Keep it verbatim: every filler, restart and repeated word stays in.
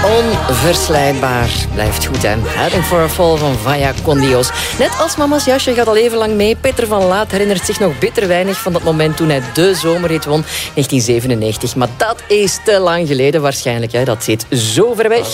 Onverslijkbaar. Blijft goed, hè. Heading for a Fall van Vaya con Dios. Net als Mama's Jasje gaat al even lang mee. Peter van Laat herinnert zich nog bitter weinig van dat moment toen hij de zomerrit won, negentien zevenennegentig. Maar dat is te lang geleden waarschijnlijk, hè. Dat zit zo ver weg.